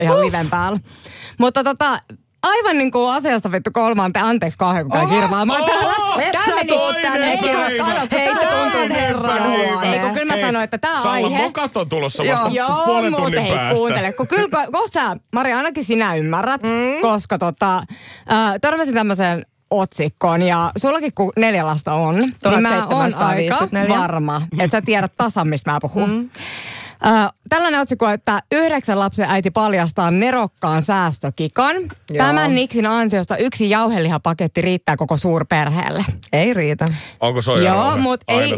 ihan liven päällä. Mutta aivan niin kuin asiasta vittu kolmanteen, anteeksi kahden, kun käy kirvaamaan täällä. Tänne tuntuu herran huone. Kyllä mä sanoin, että tää aihe... Salla, mokat on tulossa vasta puolen tunnin päästä. Kuuntele, kun kyllä kohta sä, Mari, ainakin sinä ymmärrät, koska törmäsin tämmöiseen otsikkoon ja sullakin kun 4 lasta on, niin mä oon aika varma, että sä tiedät tasan, mistä mä puhun. Tällainen otsikko, että 9 lapsen äiti paljastaa nerokkaan säästökikan. Joo. Tämän niksin ansiosta 1 jauhelihapaketti riittää koko suurperheelle. Ei riitä. Onko soijarohe? Joo, mutta ei.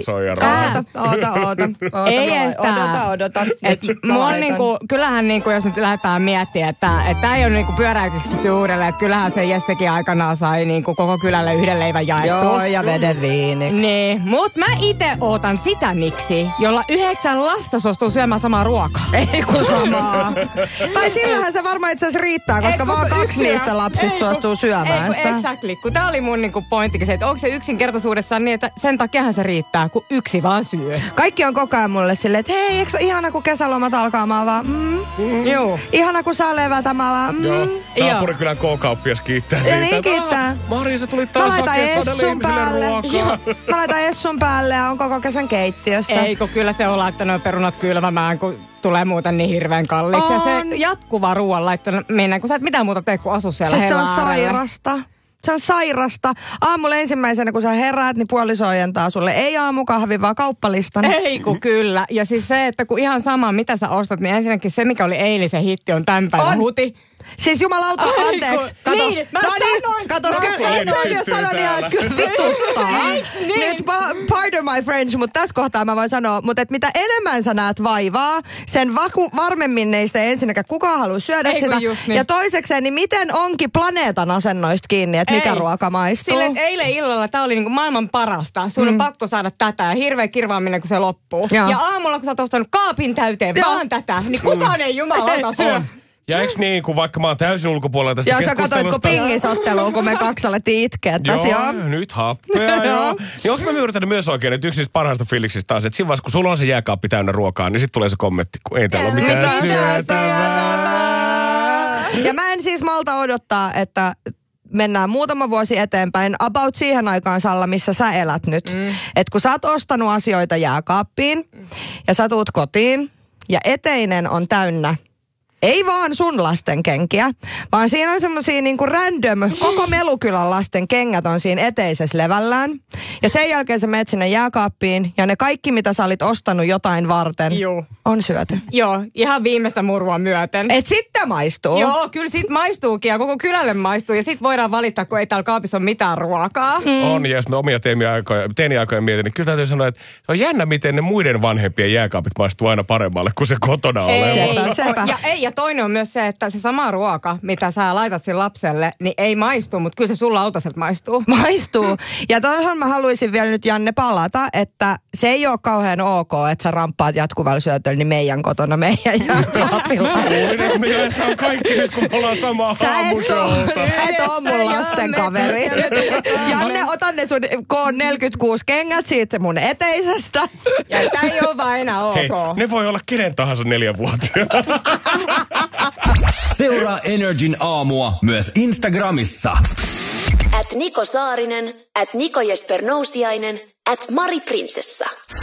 Oota. Ei edes Odota. Kyllähän niinku, jos nyt lähdetään miettimään, että tää ei ole niinku pyöräyksistä uudelleen, että kyllähän se Jessekin aikanaan sai niinku koko kylälle 1 leivän jaettua. Joo, ja veden viiniksi. Niin, mutta mä itse ootan sitä niksi, jolla 9 lasta suostuu syömään samaa ruokaa. Ei kun samaa. Tai sillähän se varmaan itse asiassa riittää, koska vaan 2 niistä lapsista suostuu syömään sitä. Exactly, kun tää oli mun niinku pointtikin se, että onko se yksinkertaisuudessaan niin, että sen takiahan se riittää, kun 1 vaan syö. Kaikki on koko ajan mulle silleen, että hei, eikö se ihana, kun kesälomat alkaa, mä vaan Joo. Ihana, kun saa levätä, mä vaan Naapurikylän K-kauppias kiittää siitä. Niin kiittää. Mari, sä tulit taas hakemaan 100 ihmisille ruokaa. Mä laitan Essun päälle ja on koko kesän keittiössä. Ei, kun kyllä se on laittanut perunat kylmämään, kun tulee muuten niin hirveän kalliiksi. Ja se jatkuva ruoan laittanut mennä, kun sä et mitään muuta tee, kuin asu siellä se on sairasta. Se on sairasta. Aamulla ensimmäisenä, kun sä heräät, niin puoliso ojentaa sulle. Ei aamukahvi, vaan kauppalistan. Ei, kun kyllä. Ja siis se, että kun ihan sama, mitä sä ostat, niin ensinnäkin se, mikä oli eilisen hitti, on tämän päivän huti. Siis jumalauta, anteeksi. Kato. Niin, mä sanoin. Kato, itse sanoin ihan, että kyllä vituttaa. Nyt pardon my French, mutta tässä kohtaa mä voin sanoa, mutta että mitä enemmän sä näet vaivaa, sen varmemmin neistä ensinnäkään kukaan haluaa syödä sitä. Niin. Ja toisekseen, niin miten onkin planeetan asennoista kiinni, että mikä ruoka maistuu? Silleen, eilen illalla tää oli niinku maailman parasta. Sun on pakko saada tätä ja hirveä kirvaaminen, kun se loppuu. Ja aamulla, kun sä oot ostanut kaapin täyteen vaan tätä, niin kukaan ei jumalauta syö. Ja eikö niin, kun vaikka mä oon täysin ulkopuolella tästä keskustelusta... Ja sä katsoitko pingisottelua, kun me 2 alettiin itkeä tässä. Joo, nyt happea, joo. Niin onko mä yrittänyt myös oikein, että yksi niistä parhaista fiiliksistä taas, että siinä vaiheessa, kun sulla on se jääkaappi täynnä ruokaa, niin sitten tulee se kommentti, kun ei täällä ole mitään syötävää. Ja mä en siis malta odottaa, että mennään muutama vuosi eteenpäin, about siihen aikaan, Salla, missä sä elät nyt. Että kun sä oot ostanut asioita jääkaappiin ja sä tuut kotiin ja eteinen on täynnä, ei vaan sun lasten kenkiä, vaan siinä on semmosia niinku random, koko Melukylän lasten kengät on siinä eteisessä levällään. Ja sen jälkeen sä menet sinne jääkaappiin ja ne kaikki, mitä sä olit ostanut jotain varten, on syöty. Joo, ihan viimeistä murua myöten. Et sitten maistuu? Joo, kyllä sit maistuukin ja koko kylälle maistuu. Ja sit voidaan valittaa, kun ei täällä kaapissa ole mitään ruokaa. On, ja jos me omia teiniaikoja mietin, niin kyllä täytyy sanoa, että se on jännä, miten ne muiden vanhempien jääkaapit maistuu aina paremmalle kuin se kotona oleva. Sepä. Ja toinen on myös se, että se sama ruoka, mitä sä laitat sen lapselle, niin ei maistu, mutta kyllä se sun lautaselta maistuu. Maistuu. Ja tuohon mä haluaisin vielä nyt, Janne, palata, että se ei ole kauhean ok, että sä ramppaat jatkuvalla syötöllä niin meidän kotona, meidän jääkaapilla. Mä luulin, että me jaetaan kaikki nyt, kun me ollaan samaa aamushowta. Sä et oo mun lasten kaveri. Janne, otan ne sun K46 kengät siitä mun eteisestä. Ja tää ei ole vaan enää ok. Hei, ne voi olla kenen tahansa 4-vuotiaana. Seuraa Energin aamua myös Instagramissa. @Niko Saarinen, @Niko Jesper Nousiainen, @Mari Prinsessa.